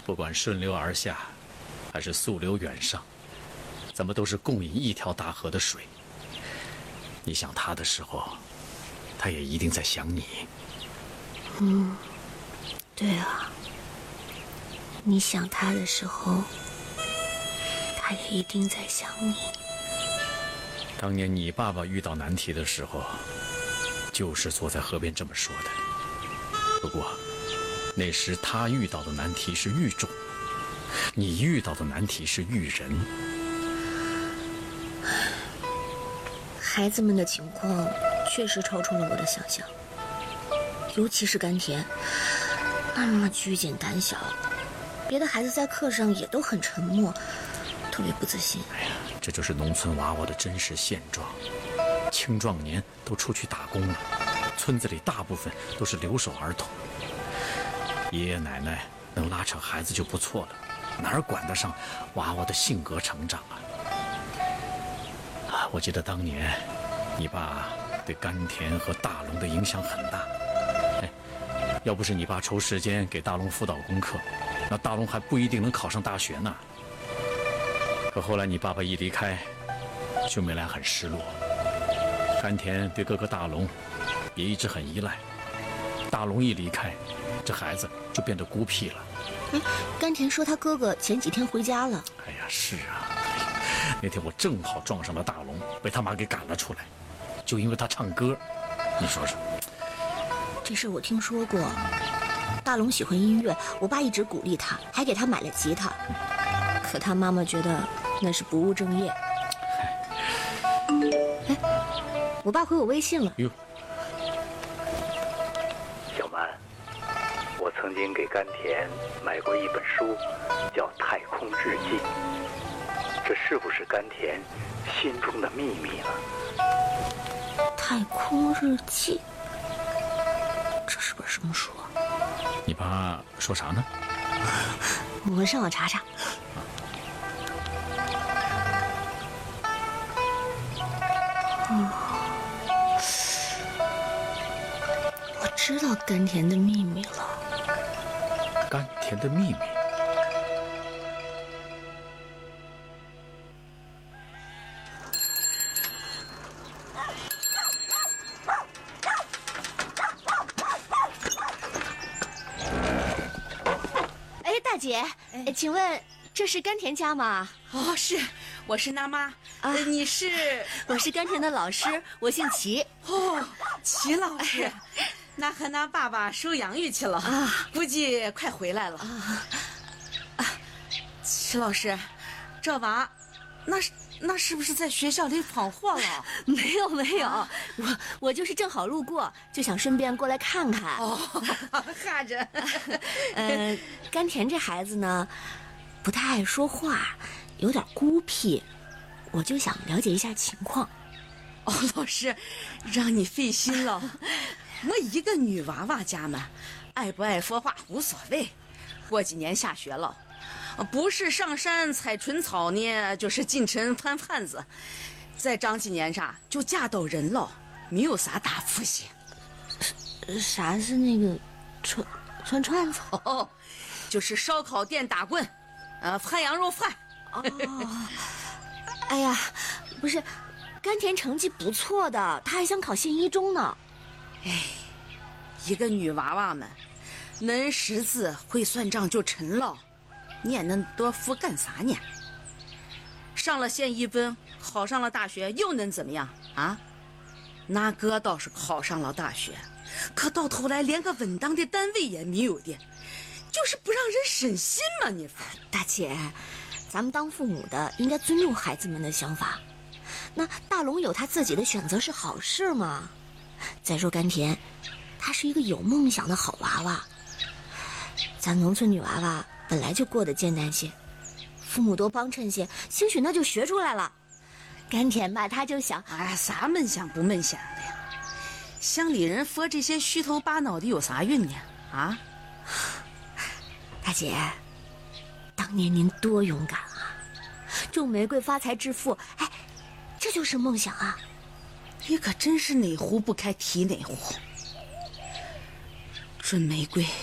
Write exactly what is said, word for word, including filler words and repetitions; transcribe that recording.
不管顺流而下，还是溯流远上，咱们都是共饮一条大河的水。你想他的时候，他也一定在想你。 嗯，对啊，你想他的时候，他也一定在想你。 当年你爸爸遇到难题的时候，就是坐在河边这么说的。不过那时他遇到的难题是育种，你遇到的难题是育人。 孩子们的情况确实超出了我的想象，尤其是甘甜，那么拘谨胆小，别的孩子在课上也都很沉默，特别不自信。 哎呀，这就是农村娃娃的真实现状。青壮年都出去打工了，村子里大部分都是留守儿童，爷爷奶奶能拉扯孩子就不错了，哪儿管得上娃娃的性格成长啊？啊，我记得当年你爸对甘甜和大龙的影响很大。哎，要不是你爸抽时间给大龙辅导功课，那大龙还不一定能考上大学呢。可后来你爸爸一离开，秀美兰很失落。甘甜对哥哥大龙也一直很依赖，大龙一离开，这孩子就变得孤僻了。 嗯，甘甜说他哥哥前几天回家了。 哎呀，是啊，那天我正好撞上了大龙，被他妈给赶了出来，就因为他唱歌。你说说， 这事我听说过。大龙喜欢音乐，我爸一直鼓励他，还给他买了吉他。嗯、可他妈妈觉得那是不务正业。哎，我爸回我微信了。 哟， 小曼，我曾经给甘甜买过一本书，叫《太空日记》，这是不是甘甜心中的秘密呢？ 太空日记，这是本什么书啊？ 你爸说啥呢？ 我上网查查。哦，我知道甘甜的秘密了。 甘甜的秘密。 哎，大姐，哎，请问这是甘甜家吗？ 哦，是，我是娜妈。啊，呃、你是？ 我是甘甜的老师，我姓齐。 哦，齐老师，哎、那和那爸爸收养育去了啊，估计快回来了。啊，啊齐老师，这娃，那是那是不是在学校里闯祸了？ 没有没有，啊、我我就是正好路过，就想顺便过来看看。 哦，哈着。 呃，甘甜这孩子呢，不太爱说话，有点孤僻。我就想了解一下情况。 哦，老师，让你费心了。我一个女娃娃家嘛，爱不爱说话无所谓。过几年下学了，不是上山采春草呢，就是进城翻贩子。再长几年啥，就嫁到人了，没有啥大福气。 啥是那个串串串子？ 哦，就是烧烤店打棍，呃，涮羊肉饭。 哦。哎呀，不是，甘甜成绩不错的，她还想考县一中呢。 哎，一个女娃娃们，能识字会算账就成了，念那多书干啥呢？上了县一中，考上了大学，又能怎么样啊？那哥倒是考上了大学，可到头来连个稳当的单位也没有的，就是不让人省心嘛！你大姐。咱们当父母的应该尊重孩子们的想法，那大龙有他自己的选择是好事吗？再说甘甜，她是一个有梦想的好娃娃。咱农村女娃娃本来就过得艰难些，父母多帮衬些，兴许那就学出来了。甘甜吧，她就想， 哎，啥梦想不梦想的呀？乡里人说这些虚头巴脑的有啥用呢？啊， 大姐。当年您多勇敢啊！种玫瑰发财致富，哎，这就是梦想啊！ 你可真是哪壶不开提哪壶。种玫瑰